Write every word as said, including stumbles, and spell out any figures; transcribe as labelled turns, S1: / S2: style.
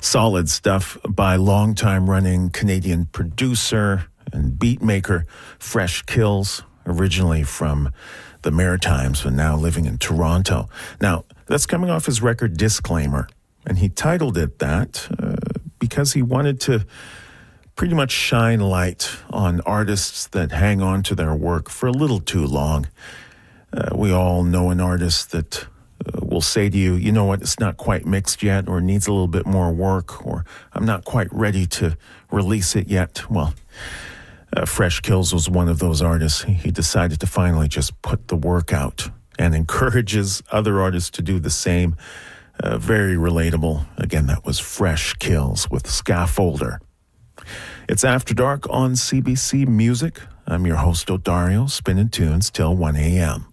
S1: Solid stuff by longtime running Canadian producer and beat maker Fresh Kills, originally from the Maritimes, but now living in Toronto. Now, that's coming off his record Disclaimer, and he titled it that uh, because he wanted to pretty much shine light on artists that hang on to their work for a little too long. Uh, we all know an artist that uh, will say to you, you know what, it's not quite mixed yet, or needs a little bit more work, or I'm not quite ready to release it yet. Well, uh, Fresh Kills was one of those artists. He decided to finally just put the work out and encourages other artists to do the same. Uh, very relatable. Again, that was Fresh Kills with Scaffolder. It's After Dark on C B C Music. I'm your host, Odario, spinning tunes till one a.m.